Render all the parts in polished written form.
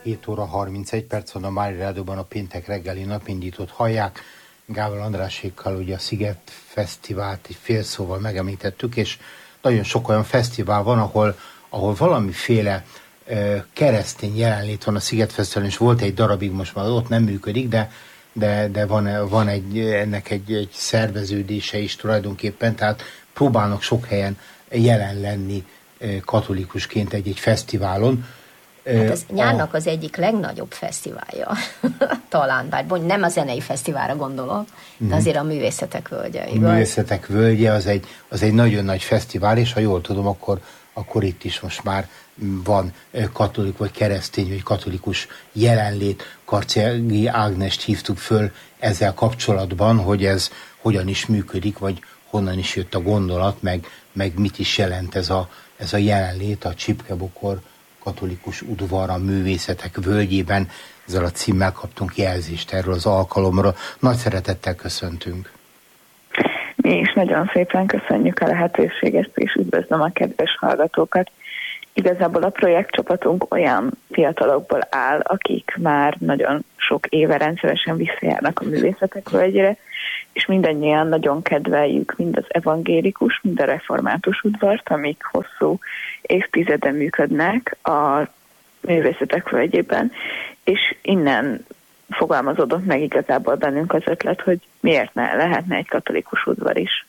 7 óra 31 perc van a Mári Rádióban, a péntek reggeli napindítót hallják. Gával Andrásékkal ugye a Sziget Fesztivált egy fél szóval megemlítettük, és nagyon sok olyan fesztivál van, ahol valamiféle keresztény jelenlét van a Sziget Fesztiválon, és volt egy darabig, most már ott nem működik, de van ennek egy szerveződése is tulajdonképpen, tehát próbálnak sok helyen jelen lenni katolikusként egy fesztiválon. Hát ez nyárnak az egyik legnagyobb fesztiválja, talán, bár nem a zenei fesztiválra gondolom, de azért a Művészetek Völgye. A Művészetek Völgye az egy nagyon nagy fesztivál, és ha jól tudom, akkor itt is most már van katolikus, vagy keresztény, vagy katolikus jelenlét. Karczegi Ágnest hívtuk föl ezzel kapcsolatban, hogy ez hogyan is működik, vagy honnan is jött a gondolat, meg mit is jelent ez a jelenlét a Csipke-Bokor katolikus udvar a Művészetek Völgyében. Ezzel a címmel kaptunk jelzést erről az alkalomról. Nagy szeretettel köszöntünk. Mi is nagyon szépen köszönjük a lehetőséget, és üdvözlöm a kedves hallgatókat. Igazából a projektcsapatunk olyan fiatalokból áll, akik már nagyon sok éve rendszeresen visszajárnak a Művészetek Völgyére, és mindannyian nagyon kedveljük mind az evangélikus, mind a református udvart, amik hosszú évtizeden működnek a Művészetek Völgyében, és innen fogalmazódott meg igazából bennünk az ötlet, hogy miért ne lehetne egy katolikus udvar is.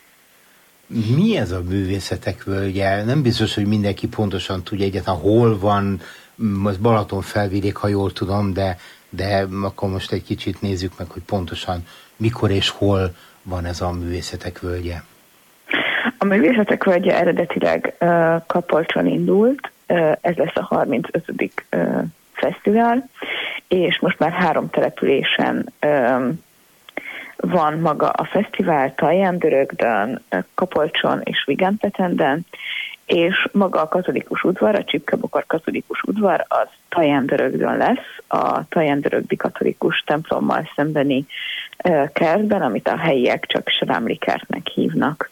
Mi ez a Művészetek Völgye? Nem biztos, hogy mindenki pontosan tudja egyáltalán hol van, az Balatonfelvidék, ha jól tudom, de akkor most egy kicsit nézzük meg, hogy pontosan mikor és hol van ez a Művészetek Völgye. A Művészetek Völgye eredetileg Kapolcson indult, ez lesz a 35. fesztivál, és most már 3 településen van maga a fesztivál, Taján-Dörögdön, Kapolcson és Vigámpetenden, és maga a katolikus udvar, a Csipke-Bokor katolikus udvar, az Taján-Dörögdön lesz, a Taján-Dörögdi katolikus templommal szembeni kertben, amit a helyiek csak Srámli kertnek hívnak.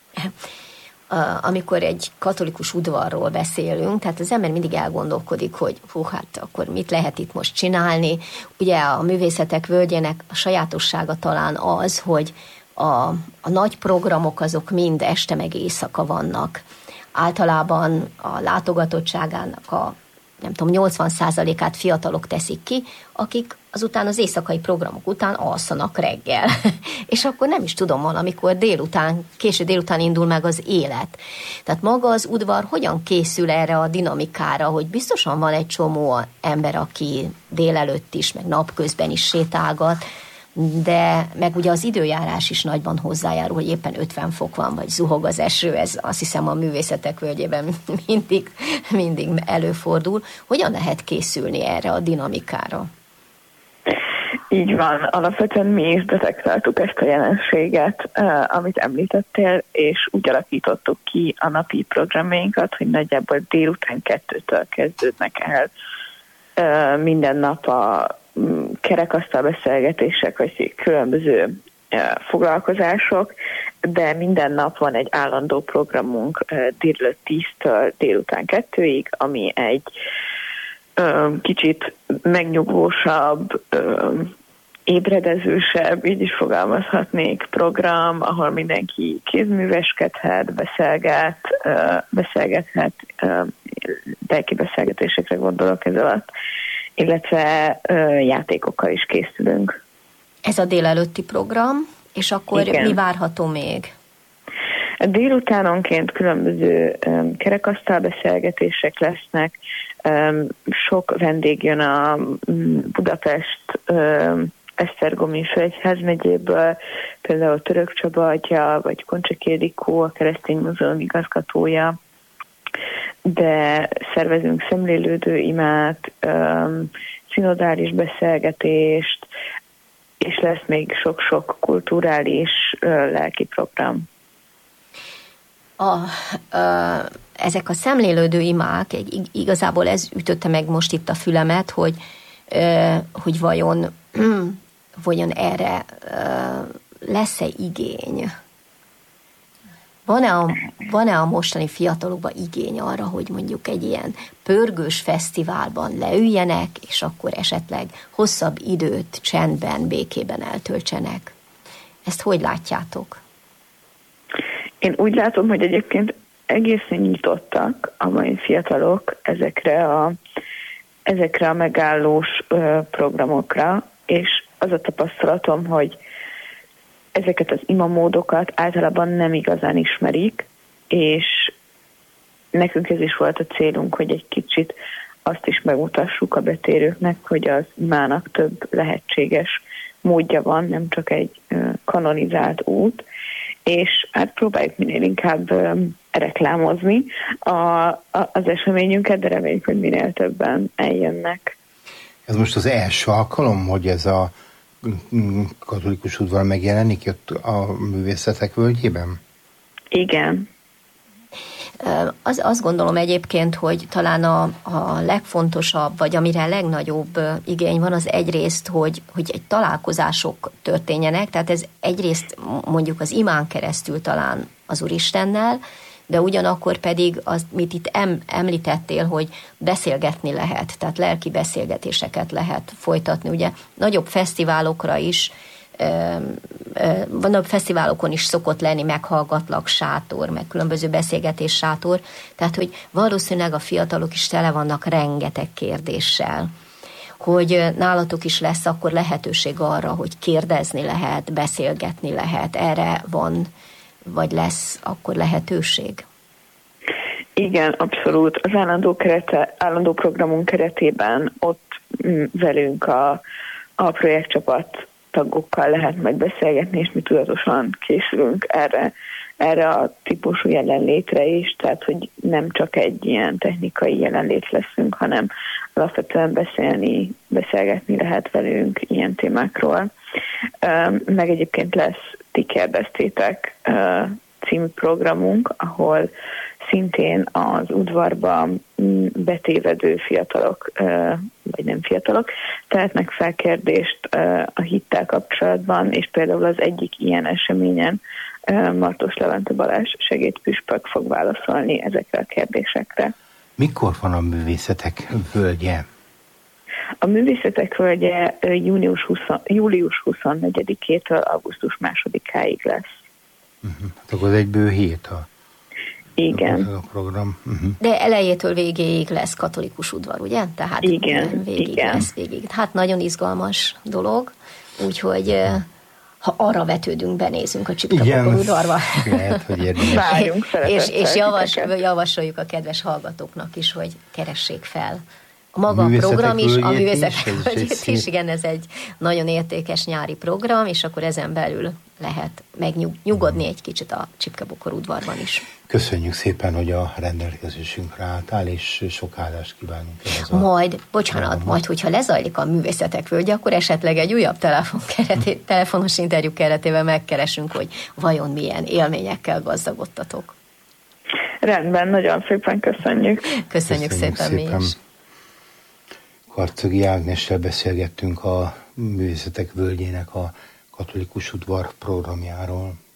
Amikor egy katolikus udvarról beszélünk, tehát az ember mindig elgondolkodik, hogy hát akkor mit lehet itt most csinálni. Ugye a Művészetek Völgyének a sajátossága talán az, hogy a nagy programok azok mind este meg éjszaka vannak. Általában a látogatottságának a 80%-át fiatalok teszik ki, akik azután az éjszakai programok után alszanak reggel. És akkor nem is tudom, valamikor késő délután indul meg az élet. Tehát maga az udvar hogyan készül erre a dinamikára, hogy biztosan van egy csomó ember, aki délelőtt is, meg napközben is sétálgat, de meg ugye az időjárás is nagyban hozzájárul, hogy éppen 50 fok van, vagy zuhog az eső, ez azt hiszem a Művészetek Völgyében mindig előfordul. Hogyan lehet készülni erre a dinamikára? Így van, alapvetően mi is detektáltuk ezt a jelenséget, amit említettél, és úgy alakítottuk ki a napi programjainkat, hogy nagyjából délután 2-től kezdődnek el minden nap a kerekasztal beszélgetések, vagy különböző foglalkozások, de minden nap van egy állandó programunk délelőtt 10-től délután 2-ig, ami egy kicsit megnyugvósabb, ébredezősebb, így is fogalmazhatnék, program, ahol mindenki kézműveskedhet, beszélgethet, lelki beszélgetésekre gondolok ez alatt, illetve játékokkal is készülünk. Ez a délelőtti program, és akkor igen. Mi várható még? Délutánonként különböző kerekasztal beszélgetések lesznek, sok vendég jön a Budapest Esztergomi Fegyházmegyéből, például Török Csaba atya, vagy Koncsak Ildikó, a Keresztény Múzeum igazgatója, de szervezünk szemlélődő imát, szinodális beszélgetést, és lesz még sok-sok kulturális lelki program. Ezek a szemlélődő imák, igazából ez ütötte meg most itt a fülemet, hogy vajon erre lesz-e igény? Van-e a mostani fiatalokban igény arra, hogy mondjuk egy ilyen pörgős fesztiválban leüljenek, és akkor esetleg hosszabb időt csendben, békében eltöltsenek? Ezt hogy látjátok? Én úgy látom, hogy egyébként egészen nyitottak a mai fiatalok ezekre a megállós programokra, és az a tapasztalatom, hogy ezeket az imamódokat általában nem igazán ismerik, és nekünk ez is volt a célunk, hogy egy kicsit azt is megmutassuk a betérőknek, hogy az imának több lehetséges módja van, nem csak egy kanonizált út, és hát próbáljuk minél inkább reklámozni az eseményünket, de reméljük, hogy minél többen eljönnek. Ez most az első alkalom, hogy ez a katolikus udvar megjelenik ott a Művészetek Völgyében? Igen. Azt gondolom egyébként, hogy talán a legfontosabb, vagy amire a legnagyobb igény van, az egyrészt, hogy egy találkozások történjenek, tehát ez egyrészt mondjuk az imán keresztül talán az Úristennel, de ugyanakkor pedig az, mit itt említettél, hogy beszélgetni lehet, tehát lelki beszélgetéseket lehet folytatni. Ugye nagyobb fesztiválokra is, nagyobb fesztiválokon is szokott lenni meghallgatlak sátor, meg különböző beszélgetés sátor, tehát hogy valószínűleg a fiatalok is tele vannak rengeteg kérdéssel, hogy nálatok is lesz akkor lehetőség arra, hogy kérdezni lehet, beszélgetni lehet, erre van vagy lesz akkor lehetőség? Igen, abszolút. Az állandó programunk keretében ott velünk a projektcsapat tagokkal lehet majd beszélgetni, és mi tudatosan készülünk erre a típusú jelenlétre is, tehát hogy nem csak egy ilyen technikai jelenlét leszünk, hanem alapvetően beszélgetni lehet velünk ilyen témákról. Meg egyébként lesz Ti kérdeztétek című programunk, ahol szintén az udvarba betévedő fiatalok, vagy nem fiatalok, tehetnek fel kérdést a hittel kapcsolatban, és például az egyik ilyen eseményen Martos Levente Balázs segédpüspök fog válaszolni ezekre a kérdésekre. Mikor van a Művészetek Völgye? A Művészetek Völgye július 24-től augusztus 2-áig lesz. Hát akkor egy bő hét igen. A program. De elejétől végéig lesz katolikus udvar, ugye? Tehát igen. lesz végig. Hát nagyon izgalmas dolog, úgyhogy ha arra vetődünk, benézünk a Csipkabokor udvarba. Lehet, hogy várjunk és javasoljuk a kedves hallgatóknak is, hogy keressék fel. Maga a program is, a Művészetek Völgyét is, igen, ez egy nagyon értékes nyári program, és akkor ezen belül lehet megnyugodni egy kicsit a Csipkabokor udvarban is. Köszönjük szépen, hogy a rendelkezésünkre álltál, és sok állást kívánunk. Majd, hogyha lezajlik a Művészetek Völgye, akkor esetleg egy újabb telefonos interjú keretében megkeresünk, hogy vajon milyen élményekkel gazdagodtatok. Rendben, nagyon szépen köszönjük. Köszönjük szépen mi is. Karczagi Ágnessel beszélgettünk a Művészetek Völgyének a katolikus udvar programjáról.